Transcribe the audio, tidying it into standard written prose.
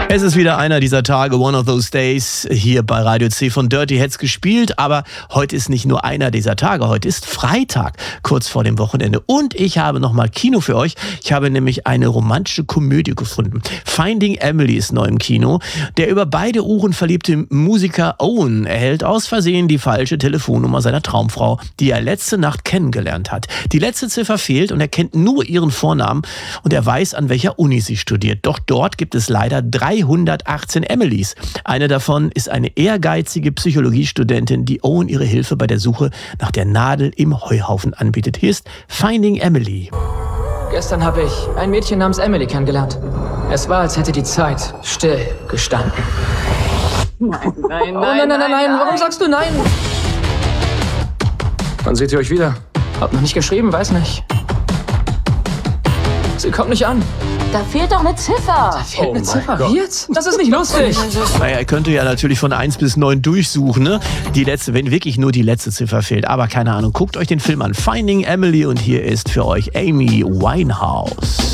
Es ist wieder einer dieser Tage, one of those days, hier bei Radio C von Dirty Hats gespielt. Aber heute ist nicht nur einer dieser Tage, heute ist Freitag, kurz vor dem Wochenende. Und ich habe nochmal Kino für euch. Ich habe nämlich eine romantische Komödie gefunden. Finding Emily ist neu im Kino. Der über beide Uhren verliebte Musiker Owen erhält aus Versehen die falsche Telefonnummer seiner Traumfrau, die er letzte Nacht kennengelernt hat. Die letzte Ziffer fehlt und er kennt nur ihren Vornamen und er weiß, an welcher Uni sie studiert. Doch dort gibt es leider 318 Emilys. Eine davon ist eine ehrgeizige Psychologiestudentin, die Owen ihre Hilfe bei der Suche nach der Nadel im Heuhaufen anbietet. Hier ist Finding Emily. Gestern habe ich ein Mädchen namens Emily kennengelernt. Es war, als hätte die Zeit still gestanden. Nein, nein, Oh nein, warum sagst du nein? Wann seht ihr euch wieder? Hab noch nicht geschrieben, weiß nicht. Sie kommt nicht an. Da fehlt doch eine Ziffer. Fehlt eine Ziffer. Wie jetzt? Das ist nicht lustig. Naja, ihr könnt ja natürlich von 1 bis 9 durchsuchen, ne? Die letzte, wenn wirklich nur die letzte Ziffer fehlt. Aber keine Ahnung, guckt euch den Film an. Finding Emily und hier ist für euch Amy Winehouse.